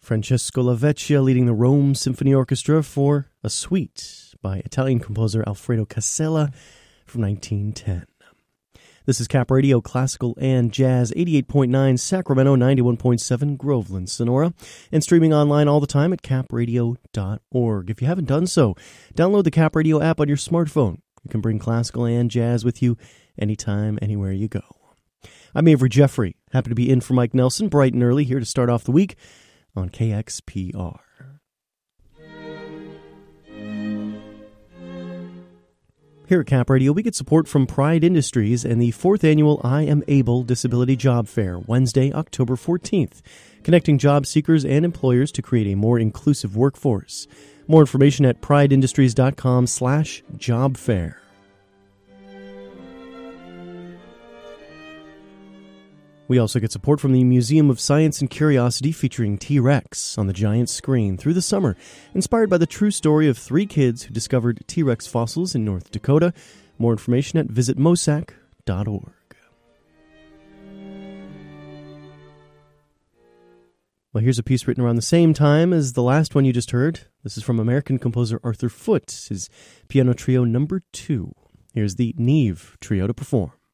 Francesco Lavecchia leading the Rome Symphony Orchestra for a suite by Italian composer Alfredo Casella from 1910. This is Cap Radio, Classical and Jazz, 88.9 Sacramento, 91.7 Groveland, Sonora, and streaming online all the time at capradio.org. If you haven't done so, download the Cap Radio app on your smartphone. You can bring classical and jazz with you anytime, anywhere you go. I'm Avery Jeffrey, happy to be in for Mike Nelson, bright and early, here to start off the week on KXPR. Here at Cap Radio, we get support from Pride Industries and the 4th Annual I Am Able Disability Job Fair, Wednesday, October 14th, connecting job seekers and employers to create a more inclusive workforce. More information at prideindustries.com/jobfair. We also get support from the Museum of Science and Curiosity featuring T-Rex on the giant screen through the summer, inspired by the true story of 3 kids who discovered T-Rex fossils in North Dakota. More information at visitmosac.org. Well, here's a piece written around the same time as the last one you just heard. This is from American composer Arthur Foote, his piano trio number 2. Here's the Neve Trio to perform.